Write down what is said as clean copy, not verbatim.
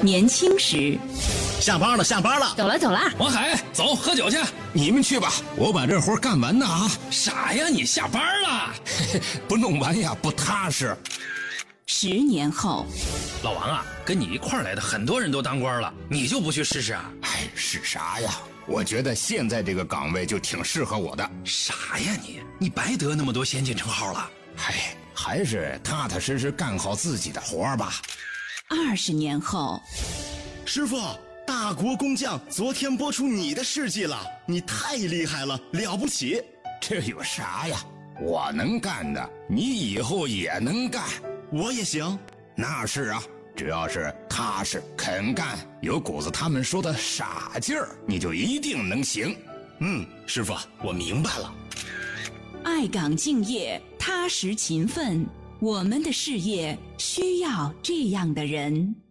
年轻时。 下班了，下班了， 走了走了。 王海，走，喝酒去。 你们去吧，我把这活干完呢啊！ 傻呀，你下班了？ 不弄完呀，不踏实。 10年后， 老王啊，跟你一块儿来的很多人都当官了，你就不去试试啊？ 哎，是啥呀？我觉得现在这个岗位就挺适合我的。 傻呀你白得那么多先进称号了。 哎，还是踏踏实实干好自己的活吧。 20年后， 师傅，大国工匠昨天播出你的事迹了，你太厉害了，了不起。 这有啥呀？我能干的，你以后也能干。 我也行。 那是啊，只要是踏实肯干，有股子他们说的傻劲儿，你就一定能行。 师傅，我明白了。 爱岗敬业，踏实勤奋，我们的事业需要这样的人。